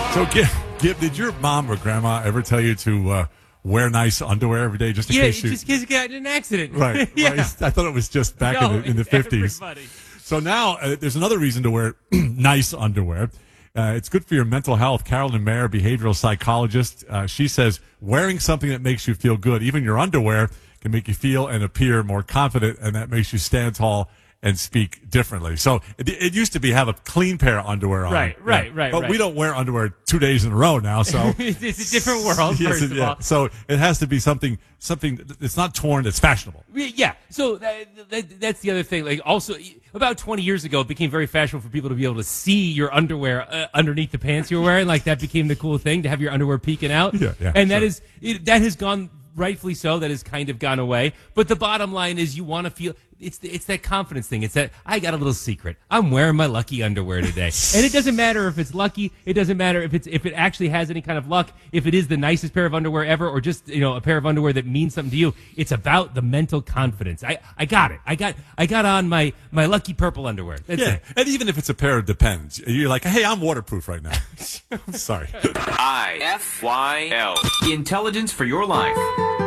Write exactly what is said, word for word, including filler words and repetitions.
So, Gib, Gib, did your mom or grandma ever tell you to uh, wear nice underwear every day just in yeah, case you... just in case you got in an accident. Right. yeah. Right. I thought it was just back no, in the, in the fifties. Everybody. So now uh, there's another reason to wear nice underwear. Uh, it's good for your mental health. Carolyn Mayer, behavioral psychologist, uh, she says wearing something that makes you feel good, even your underwear, can make you feel and appear more confident, and that makes you stand tall and speak differently. So it, it used to be have a clean pair of underwear on. Right, right, yeah. right. But right. we don't wear underwear two days in a row now, so. It's a different world, yes, first it, of yeah. all. So it has to be something, something that's not torn, that's fashionable. Yeah, so that, that, that's the other thing. Like, also, about twenty years ago, it became very fashionable for people to be able to see your underwear uh, underneath the pants you're wearing. Like, that became the cool thing, to have your underwear peeking out. Yeah, yeah, and that sure. is it, that has gone, rightfully so, that has kind of gone away. But the bottom line is, you want to feel... It's the, it's that confidence thing. It's that I got a little secret. I'm wearing my lucky underwear today, and it doesn't matter if it's lucky. It doesn't matter if it's if it actually has any kind of luck. If it is the nicest pair of underwear ever, or just you know a pair of underwear that means something to you. It's about the mental confidence. I, I got it. I got I got on my, my lucky purple underwear. That's Yeah, it. and even if it's a pair of Depends, you're like, hey, I'm waterproof right now. Sorry. I F Y L. Intelligence for your life.